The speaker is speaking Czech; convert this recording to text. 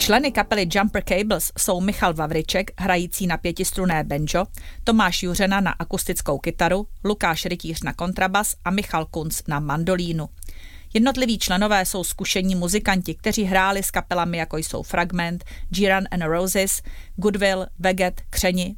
Členy kapely Jumper Cables jsou Michal Vavriček, hrající na 5strunné banjo, Tomáš Juřena na akustickou kytaru, Lukáš Rytíř na kontrabas a Michal Kunc na mandolínu. Jednotliví členové jsou zkušení muzikanti, kteří hráli s kapelami jako jsou Fragment, Jiran and Roses, Goodwill, Veget, Křeni,